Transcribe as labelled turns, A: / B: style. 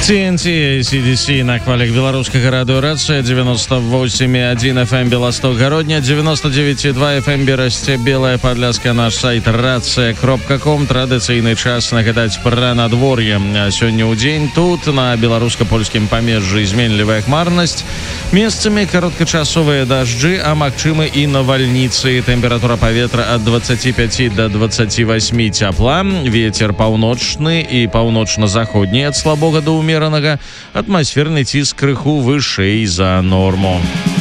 A: TNT, CDC на хвалях беларускага радыёрацыя 98,1 FM Беласток гародня, 99,2 FM Берасце Белая Падляска. Наш сайт рацыя.ком. Традыцыйны час нагадаць пра надвор'е. Сёння ў дзень тут на беларуска-польскім памежжы зменлівая хмарнасць, месцамі кароткачасовыя дажджы, а магчымы і навальніцы. Тэмпература паветра ад 25 до 28 цяпла, вецер паўночны і паўночна-заходні ад слабога да умеранага, атмасферны ціск крыху вышэй за норму.